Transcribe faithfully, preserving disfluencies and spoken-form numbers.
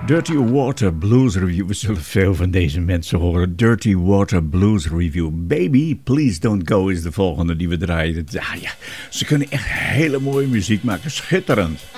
Dirty Water Blues Review. We zullen veel van deze mensen horen. Dirty Water Blues Review. Baby, Please Don't Go is de volgende die we draaien. Ah ja, ze kunnen echt hele mooie muziek maken. Schitterend.